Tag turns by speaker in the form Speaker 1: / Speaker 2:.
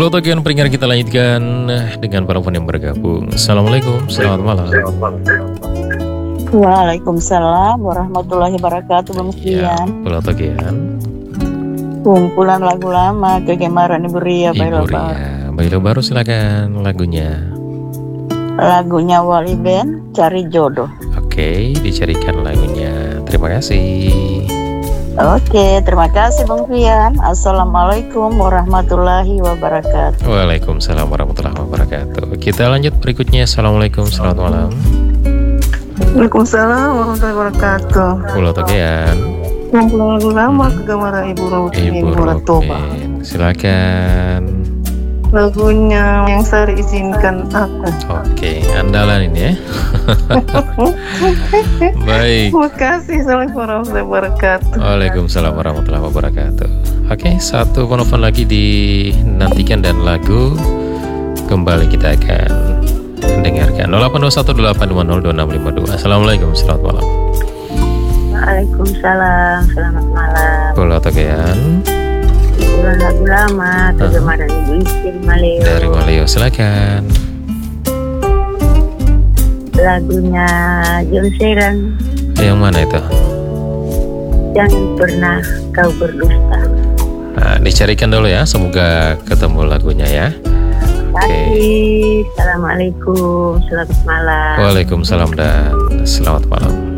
Speaker 1: Togen peringatan kita lanjutkan dengan penelpon yang bergabung. Assalamualaikum, selamat malam.
Speaker 2: Waalaikumsalam warahmatullahi wabarakatuh. Bang
Speaker 1: Ya,
Speaker 2: Sian,
Speaker 1: Togen.
Speaker 2: kumpulan lagu lama kegemaran Ibu Ria
Speaker 1: Ibu
Speaker 2: Bailo Bar.
Speaker 1: Ria, Bailo baru silakan lagunya.
Speaker 2: Lagunya Wali Band, Cari Jodoh.
Speaker 1: Oke, dicarikan lagunya. Terima kasih.
Speaker 2: Oke, terima kasih Bang Sian. Assalamualaikum warahmatullahi wabarakatuh.
Speaker 1: Waalaikumsalam warahmatullahi wabarakatuh. Kita lanjut berikutnya. Assalamualaikum, selamat malam.
Speaker 2: Waalaikumsalam warahmatullahi wabarakatuh.
Speaker 1: Pulau Togen.
Speaker 2: Kumpulan lagu lama kegemaran Ibu Rutin
Speaker 1: Ibu
Speaker 2: Muratoba.
Speaker 1: Rutin, silakan.
Speaker 2: Lagunya Yang Sari Izinkan Aku.
Speaker 1: Oke, andalan ini ya. Baik.
Speaker 2: Terima kasih. Assalamualaikum warahmatullahi wabarakatuh.
Speaker 1: Waalaikumsalam warahmatullahi wabarakatuh. Oke, satu penelpon lagi dinantikan dan lagu kembali kita akan dengarkan. 082182022652. Assalamualaikum, selamat malam.
Speaker 2: Waalaikumsalam, selamat malam.
Speaker 1: Pulau Togen.
Speaker 2: Kumpulan lagu lama kegemaran Ibu Istri Maleo.
Speaker 1: Dari Maleo, silakan.
Speaker 2: Lagunya John Sheeran,
Speaker 1: Yang mana itu?
Speaker 2: Jangan Pernah Kau Berdusta.
Speaker 1: Nah, dicarikan dulu ya, semoga ketemu lagunya ya.
Speaker 2: Terima kasih. Assalamualaikum, selamat malam.
Speaker 1: Waalaikumsalam dan selamat malam.